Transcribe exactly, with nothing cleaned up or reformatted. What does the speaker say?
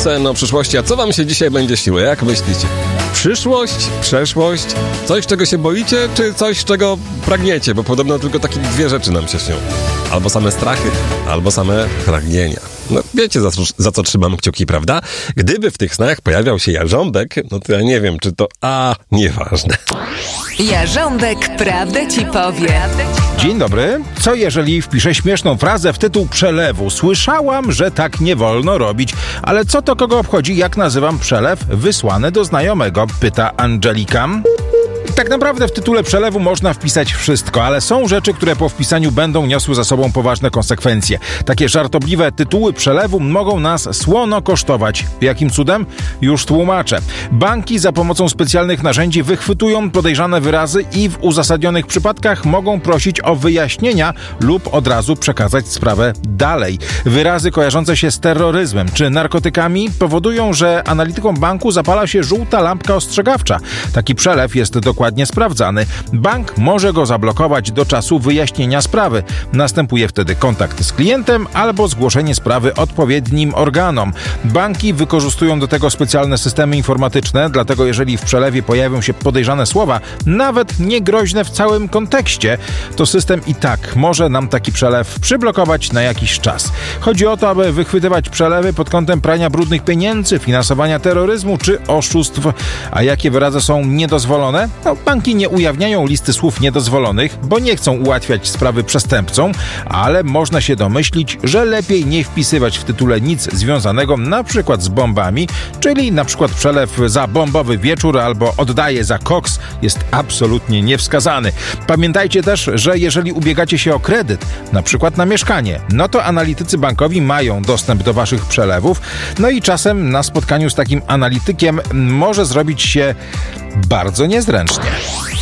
sen o przyszłości. A co wam się dzisiaj będzie śniło? Jak myślicie? Przyszłość? Przeszłość? Coś, czego się boicie, czy coś, czego pragniecie? Bo podobno tylko takie dwie rzeczy nam się śnią. Albo same strachy, albo same pragnienia. No wiecie, za, za co trzymam kciuki, prawda? Gdyby w tych snach pojawiał się Jarząbek, no to ja nie wiem, czy to... A, nieważne. Jarząbek prawdę ci powie. Dzień dobry. Co jeżeli wpiszę śmieszną frazę w tytuł przelewu? Słyszałam, że tak nie wolno robić. Ale co to kogo obchodzi, jak nazywam przelew wysłany do znajomego? Pyta Angelika. Tak naprawdę w tytule przelewu można wpisać wszystko, ale są rzeczy, które po wpisaniu będą niosły za sobą poważne konsekwencje. Takie żartobliwe tytuły przelewu mogą nas słono kosztować. Jakim cudem? Już tłumaczę. Banki za pomocą specjalnych narzędzi wychwytują podejrzane wyrazy i w uzasadnionych przypadkach mogą prosić o wyjaśnienia lub od razu przekazać sprawę dalej. Wyrazy kojarzące się z terroryzmem czy narkotykami powodują, że analitykom banku zapala się żółta lampka ostrzegawcza. Taki przelew jest dokładnie sprawdzany. Bank może go zablokować do czasu wyjaśnienia sprawy. Następuje wtedy kontakt z klientem albo zgłoszenie sprawy odpowiednim organom. Banki wykorzystują do tego specjalne systemy informatyczne, dlatego jeżeli w przelewie pojawią się podejrzane słowa, nawet niegroźne w całym kontekście, to system i tak może nam taki przelew przyblokować na jakiś czas. Chodzi o to, aby wychwytywać przelewy pod kątem prania brudnych pieniędzy, finansowania terroryzmu czy oszustw. A jakie wyrazy są niedozwolone? No, banki nie ujawniają listy słów niedozwolonych, bo nie chcą ułatwiać sprawy przestępcom, ale można się domyślić, że lepiej nie wpisywać w tytule nic związanego na przykład z bombami, czyli na przykład przelew za bombowy wieczór albo oddaję za koks jest absolutnie niewskazany. Pamiętajcie też, że jeżeli ubiegacie się o kredyt, na przykład na mieszkanie, no to analitycy bankowi mają dostęp do waszych przelewów, no i czasem na spotkaniu z takim analitykiem może zrobić się bardzo niezręcznie.